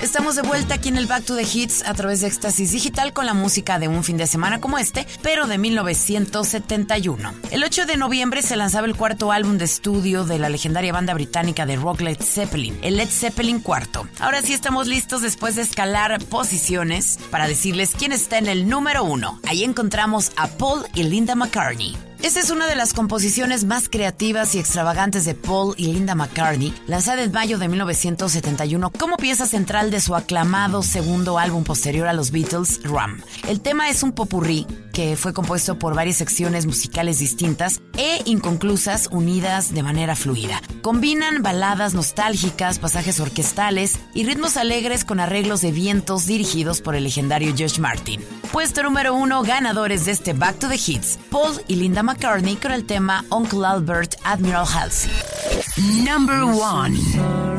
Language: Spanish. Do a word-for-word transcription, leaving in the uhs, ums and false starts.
Estamos de vuelta aquí en el Back to the Hits a través de Éxtasis Digital con la música de un fin de semana como este, pero de mil novecientos setenta y uno. El ocho de noviembre se lanzaba el cuarto álbum de estudio de la legendaria banda británica de rock Led Zeppelin, el Led Zeppelin cuarto. Ahora sí estamos listos después de escalar posiciones para decirles quién está en el número uno. Ahí encontramos a Paul y Linda McCartney. Esta es una de las composiciones más creativas y extravagantes de Paul y Linda McCartney, lanzada en mayo de mil novecientos setenta y uno como pieza central de su aclamado segundo álbum posterior a los Beatles, Ram. El tema es un popurrí que fue compuesto por varias secciones musicales distintas e inconclusas unidas de manera fluida. Combinan baladas nostálgicas, pasajes orquestales y ritmos alegres con arreglos de vientos dirigidos por el legendario George Martin. Puesto número uno, ganadores de este Back to the Hits, Paul y Linda McCartney con el tema Uncle Albert, Admiral Halsey. Number one.